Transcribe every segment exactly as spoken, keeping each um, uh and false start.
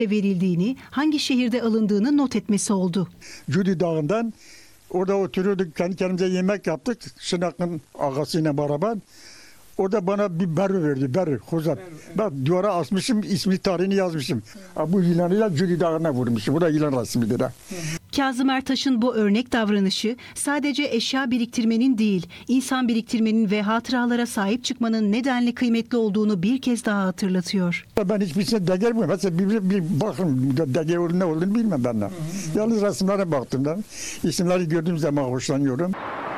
verildiğini, hangi şehirde alındığını not etmesi oldu. Cudi Dağı'ndan orada oturuyorduk, kendi kendimize yemek yaptık. Şınak'ın ağasıyla beraber. Orada bana bir ber verdi, ber, hozat. Bak duvara asmışım, ismi tarihini yazmışım. Bu yılanıyla Cudi Dağı'na vurmuşum. Bu da yılan resmidir ha. Kazım Ertaş'ın bu örnek davranışı sadece eşya biriktirmenin değil, insan biriktirmenin ve hatıralara sahip çıkmanın nedenli kıymetli olduğunu bir kez daha hatırlatıyor. Ben hiçbirisine değer bilmiyorum. Mesela bir, bir bakın değer ne olduğunu bilmem ben de. Yalnız resimlere baktım ben. İsimleri gördüğüm zaman hoşlanıyorum.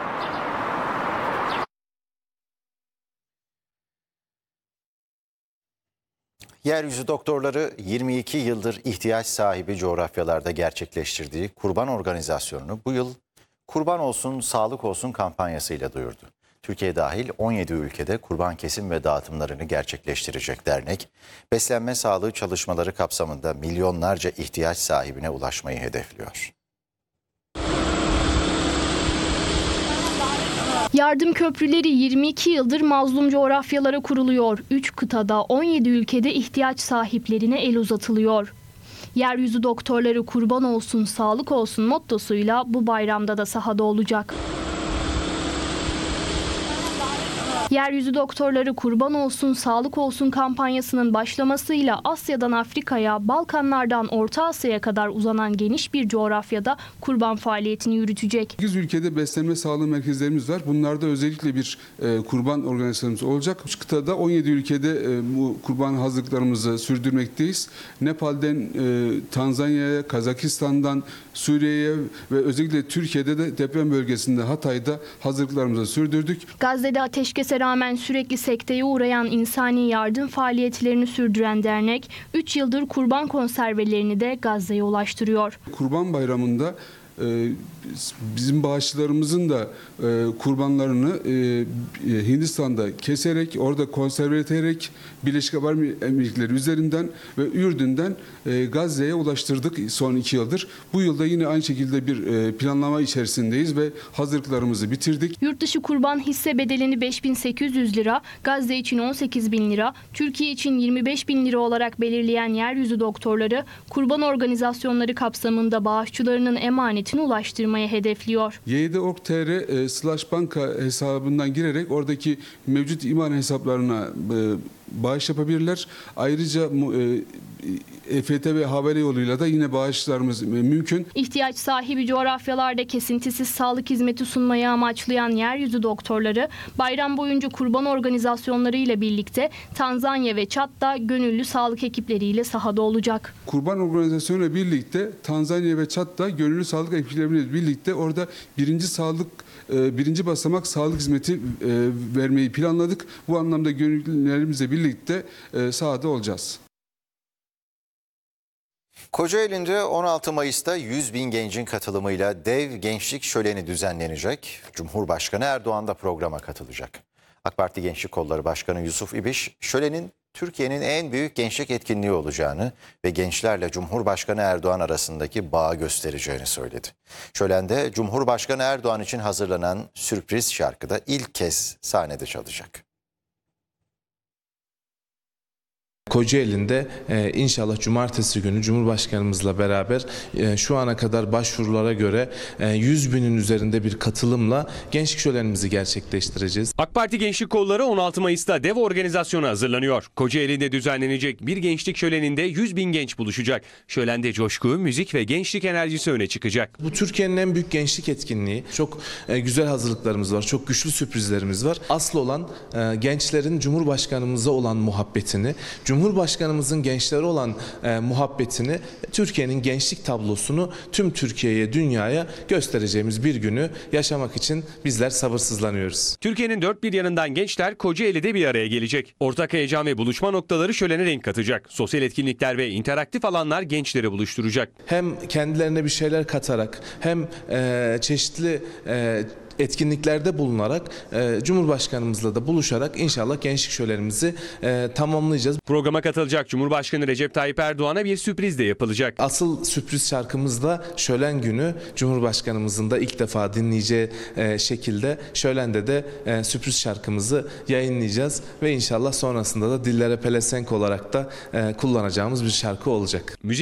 Yeryüzü doktorları yirmi iki yıldır ihtiyaç sahibi coğrafyalarda gerçekleştirdiği kurban organizasyonunu bu yıl Kurban Olsun, Sağlık Olsun kampanyasıyla duyurdu. Türkiye dahil on yedi ülkede kurban kesim ve dağıtımlarını gerçekleştirecek dernek, beslenme sağlığı çalışmaları kapsamında milyonlarca ihtiyaç sahibine ulaşmayı hedefliyor. Yardım köprüleri yirmi iki yıldır mazlum coğrafyalara kuruluyor. üç kıtada on yedi ülkede ihtiyaç sahiplerine el uzatılıyor. Yeryüzü doktorları kurban olsun, sağlık olsun mottosuyla bu bayramda da sahada olacak. Yeryüzü doktorları kurban olsun, sağlık olsun kampanyasının başlamasıyla Asya'dan Afrika'ya, Balkanlardan Orta Asya'ya kadar uzanan geniş bir coğrafyada kurban faaliyetini yürütecek. sekiz ülkede beslenme sağlığı merkezlerimiz var. Bunlarda özellikle bir e, kurban organizasyonumuz olacak. üç kıtada on yedi ülkede e, bu kurban hazırlıklarımızı sürdürmekteyiz. Nepal'den e, Tanzanya'ya, Kazakistan'dan Suriye'ye ve özellikle Türkiye'de de deprem bölgesinde Hatay'da hazırlıklarımızı sürdürdük. Gazze'de ateşkese rağmen sürekli sekteye uğrayan insani yardım faaliyetlerini sürdüren dernek üç yıldır kurban konservelerini de Gazze'ye ulaştırıyor. Kurban Bayramı'nda e, bizim bağışçılarımızın da e, kurbanlarını e, Hindistan'da keserek, orada konserve ederek Birleşik Arap Emirlikleri üzerinden ve Ürdün'den e, Gazze'ye ulaştırdık son iki yıldır. Bu yılda yine aynı şekilde bir e, planlama içerisindeyiz ve hazırlıklarımızı bitirdik. Yurtdışı kurban hisse bedelini beş bin sekiz yüz lira, Gazze için on sekiz bin lira, Türkiye için yirmi beş bin lira olarak belirleyen yeryüzü doktorları kurban organizasyonları kapsamında bağışçılarının emanetini ulaştırmayı hedefliyor. y yedi nokta org nokta tr slash banka hesabından girerek oradaki mevcut iman hesaplarına bağış yapabilirler. Ayrıca E F T ve havale yoluyla da yine bağışlarımız mümkün. İhtiyaç sahibi coğrafyalarda kesintisiz sağlık hizmeti sunmayı amaçlayan yeryüzü doktorları bayram boyunca kurban organizasyonları ile birlikte Tanzanya ve Çad'da gönüllü sağlık ekipleriyle sahada olacak. Kurban organizasyonu ile birlikte Tanzanya ve Çad'da gönüllü sağlık ekipleriyle birlikte orada birinci sağlık birinci basamak sağlık hizmeti vermeyi planladık. Bu anlamda gönüllülerimizle birlikte sahada olacağız. Kocaeli'nde on altı Mayıs'ta yüz bin gencin katılımıyla dev gençlik şöleni düzenlenecek. Cumhurbaşkanı Erdoğan da programa katılacak. AK Parti Gençlik Kolları Başkanı Yusuf İbiş, şölenin Türkiye'nin en büyük gençlik etkinliği olacağını ve gençlerle Cumhurbaşkanı Erdoğan arasındaki bağı göstereceğini söyledi. Şölende Cumhurbaşkanı Erdoğan için hazırlanan sürpriz şarkı da ilk kez sahnede çalacak. Kocaeli'nde e, inşallah cumartesi günü Cumhurbaşkanımızla beraber e, şu ana kadar başvurulara göre e, yüz binin üzerinde bir katılımla gençlik şölenimizi gerçekleştireceğiz. AK Parti Gençlik Kolları on altı Mayıs'ta dev organizasyona hazırlanıyor. Kocaeli'nde düzenlenecek bir gençlik şöleninde yüz bin genç buluşacak. Şölende coşku, müzik ve gençlik enerjisi öne çıkacak. Bu Türkiye'nin en büyük gençlik etkinliği. Çok e, güzel hazırlıklarımız var, çok güçlü sürprizlerimiz var. Asıl olan e, gençlerin Cumhurbaşkanımıza olan muhabbetini, Cumhurbaşkanımızın gençlere olan e, muhabbetini, Türkiye'nin gençlik tablosunu tüm Türkiye'ye, dünyaya göstereceğimiz bir günü yaşamak için bizler sabırsızlanıyoruz. Türkiye'nin dört bir yanından gençler Kocaeli'de bir araya gelecek. Ortak heyecan ve buluşma noktaları şölene renk katacak. Sosyal etkinlikler ve interaktif alanlar gençleri buluşturacak. Hem kendilerine bir şeyler katarak hem e, çeşitli e, etkinliklerde bulunarak e, Cumhurbaşkanımızla da buluşarak inşallah gençlik şölenimizi e, tamamlayacağız. Programa katılacak Cumhurbaşkanı Recep Tayyip Erdoğan'a bir sürpriz de yapılacak. Asıl sürpriz şarkımız da şölen günü Cumhurbaşkanımızın da ilk defa dinleyeceği e, şekilde şölende de e, sürpriz şarkımızı yayınlayacağız ve inşallah sonrasında da dillere pelesenk olarak da e, kullanacağımız bir şarkı olacak. Müzik